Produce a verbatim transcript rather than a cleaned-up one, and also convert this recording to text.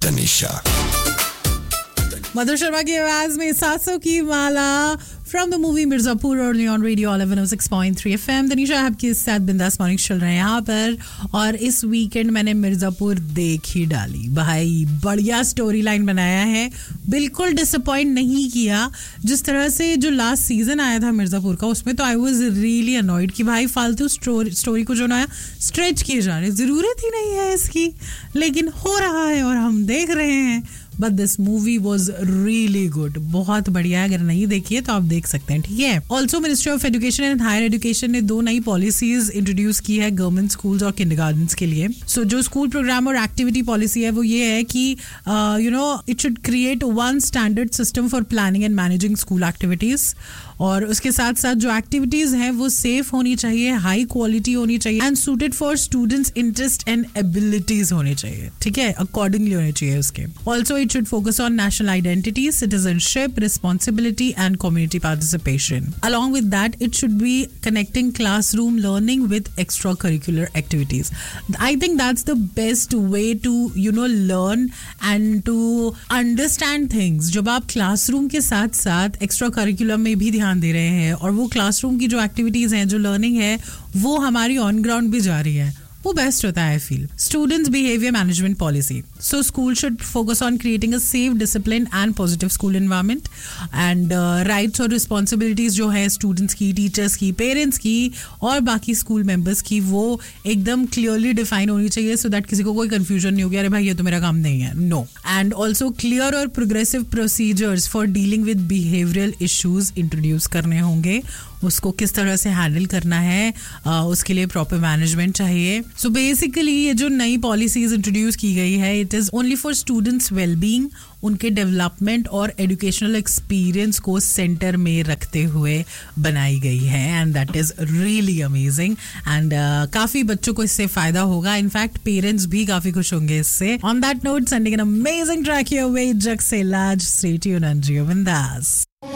तनिषा। मधुर शर्मा की आवाज में सांसों की माला फ्रॉम द मूवी मिर्जापुर और on radio eleven O six point three FM. Tanisha आपके साथ बिंदास मॉर्निंग चल रहे हैं यहाँ पर, और इस वीकेंड मैंने मिर्जापुर देख ही डाली भाई। बढ़िया स्टोरी लाइन बनाया है, बिल्कुल डिसअपॉइंट नहीं किया। जिस तरह से जो लास्ट सीजन आया था मिर्जापुर का, उसमें तो आई वाज रियली अनॉयड कि भाई फालतू स्टोरी को जो ना स्ट्रेच किए जा रहे, जरूरत ही नहीं है इसकी, लेकिन हो रहा है और हम देख रहे हैं। But this movie was really good, बहुत बढ़िया है। अगर नहीं देखी है तो आप देख सकते हैं, ठीक है। Also ministry of education and higher education ने दो नई पॉलिसीज इंट्रोड्यूस की है गवर्नमेंट स्कूल्स और किंडरगार्टन्स के लिए। सो so, जो स्कूल प्रोग्राम और एक्टिविटी पॉलिसी है वो ये है कि you know it should create one standard system for planning and managing school activities, और उसके साथ साथ जो एक्टिविटीज हैं वो सेफ होनी चाहिए, हाई क्वालिटी होनी चाहिए and suited for students interest and abilities होनी चाहिए, ठीक है, अकॉर्डिंगली होने चाहिए उसके। Also it should focus on national identity, citizenship, responsibility and community participation. Along with that it should be connecting classroom learning with extra curricular activities. I think that's the best way to you know learn and to understand things. जब आप classroom के साथ साथ extra curricular में भी ध्यान दे रहे हैं और वो क्लासरूम की जो एक्टिविटीज हैं, जो लर्निंग है, वो हमारी ऑन ग्राउंड भी जा रही है, वो बेस्ट होता है। I feel students behaviour management policy. So school should focus on creating a safe, discipline and positive school environment, and rights और रिस्पॉन्सिबिलिटीज जो है स्टूडेंट्स की, टीचर्स की, पेरेंट्स की और बाकी स्कूल मेंबर्स की, वो एकदम क्लियरली डिफाइन होनी चाहिए, सो दैट किसी को कोई कंफ्यूजन नहीं होगी, अरे भाई ये तो मेरा काम नहीं है, नो। एंड ऑल्सो क्लियर और progressive procedures for dealing with behavioural issues introduce करने होंगे। उसको किस तरह से हैंडल करना है, आ, उसके लिए प्रॉपर मैनेजमेंट चाहिए। सो बेसिकली ये जो नई पॉलिसीज इंट्रोड्यूस की गई है, it is only for students wellbeing, उनके डेवलपमेंट और एजुकेशनल एक्सपीरियंस को सेंटर में रखते हुए बनाई गई है, and that is really amazing. And काफी बच्चों को इससे फायदा होगा, इनफैक्ट पेरेंट्स भी काफी खुश होंगे इससे। On that note, sending an amazing track your way, जग से लाज, स्टे ट्यून्ड एंड जियो बिंदास।